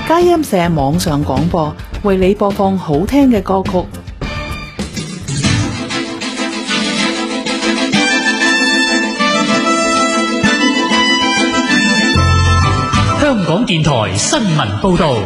佳音社網上廣播，為你播放好聽嘅歌曲。 香港電台新聞報道。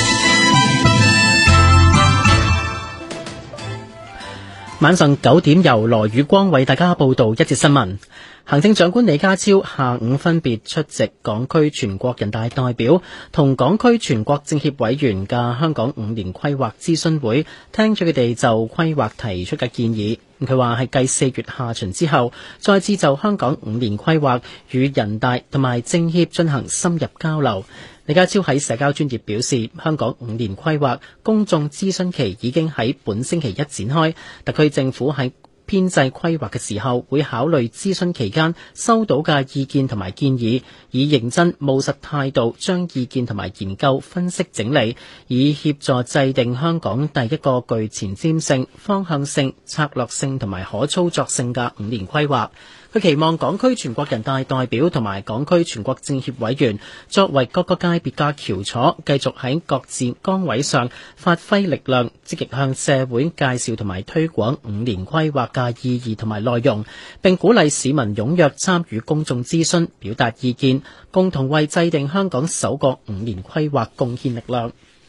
晚上9點，由羅宇光為大家報道一節新聞。行政長官李家超下午分別出席港區全國人大代表同港區全國政協委員嘅香港5年規劃諮詢會，聽取佢哋就規劃提出嘅建議。佢話係繼4月下旬之後，再次就香港5年規劃與人大同埋政協進行深入交流。李家超喺社交專頁表示，香港5年規劃公眾諮詢期已經喺本星期一展開，特區政府喺編制規劃嘅時候，會考慮諮詢期間收到嘅意見同埋建議，以認真務實態度將意見同埋研究分析整理，以協助制定香港第一個具前瞻性、方向性、策略性同埋可操作性嘅5年規劃。佢期望港區全國人大代表同埋港區全國政協委員作為各個界別嘅翹楚，繼續喺各自崗位上發揮力量，積極向社會介紹同埋推廣5年規劃嘅意義同埋內容，並鼓勵市民踴躍參與公眾諮詢，表達意見，共同為制定香港首個5年規劃貢獻力量。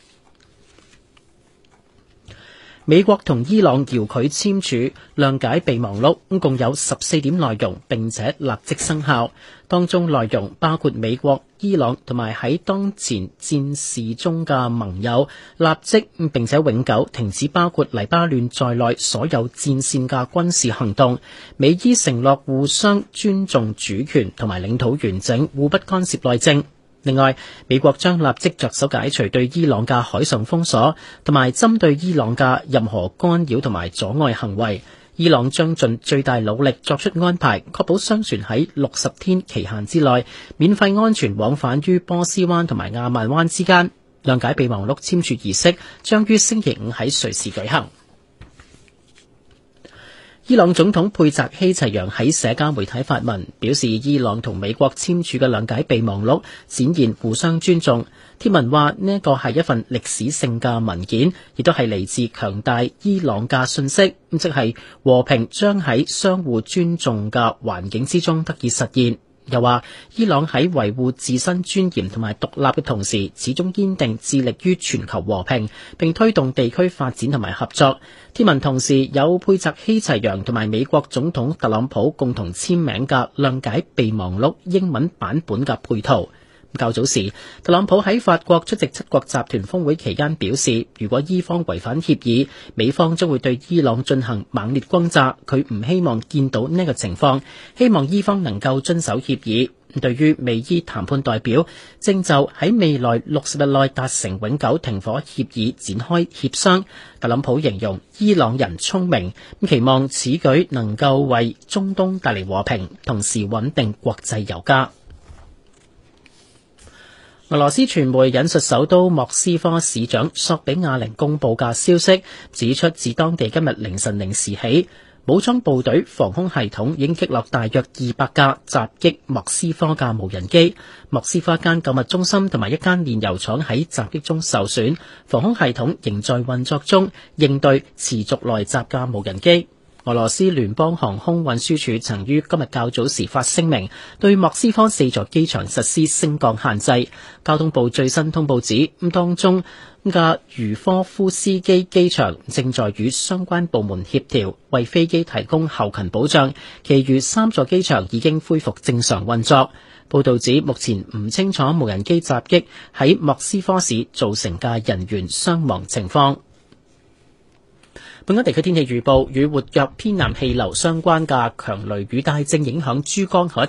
美國同伊朗遙距簽署諒解備忘錄，共有14點內容，並且立即生效。當中內容包括美國、伊朗同埋喺當前戰事中嘅盟友立即並且永久停止包括黎巴嫩在內所有戰線嘅軍事行動。美伊承諾互相尊重主權同埋領土完整，互不干涉內政。另外，美國將立即着手解除對伊朗嘅海上封鎖，同埋針對伊朗嘅任何干擾同埋阻礙行為。伊朗將盡最大努力作出安排，確保商船喺60天期限之內免費安全往返於波斯灣同埋亞曼灣之間。諒解備忘錄簽署儀式將於星期5喺瑞士舉行。伊朗總統佩澤希齊揚喺社交媒體發文，表示伊朗同美國簽署嘅諒解備忘錄展現互相尊重。貼文話呢個係一份歷史性嘅文件，亦都係嚟自強大伊朗嘅信息，即係和平將喺相互尊重嘅環境之中得以實現。又話伊朗喺維護自身尊嚴同埋獨立嘅同時，始終堅定致力於全球和平，並推動地區發展同埋合作。貼文同時有佩澤希齊揚同埋美國總統特朗普共同簽名嘅諒解備忘錄英文版本嘅配圖。較早時，特朗普喺法國出席7國集團峰會期間表示，如果伊方違反協議，美方將會對伊朗進行猛烈轟炸。佢唔希望見到呢個情況，希望伊方能夠遵守協議。對於美伊談判代表正就喺未來60日內達成永久停火協議展開協商，特朗普形容伊朗人聰明，期望此舉能夠為中東帶嚟和平，同時穩定國際油價。俄羅斯傳媒引述首都莫斯科市長索比亞寧公布嘅消息，指出自當地今日凌晨0時起，武裝部隊防空系統已經擊落大約200架襲擊莫斯科嘅無人機。莫斯科一間購物中心同埋一間煉油廠喺襲擊中受損，防空系統仍在運作中，應對持續來襲嘅無人機。俄羅斯聯邦航空運輸署曾於今日較早時發聲明，對莫斯科4座機場實施升降限制。交通部最新通報指，當中嘅茹科夫斯基機場正在與相關部門協調，為飛機提供後勤保障。其餘3座機場已經恢復正常運作。報道指，目前唔清楚無人機襲擊喺莫斯科市造成嘅人員傷亡情況。本港地區天氣預報，與活躍偏南氣流相關嘅強雷雨帶正影響珠江口一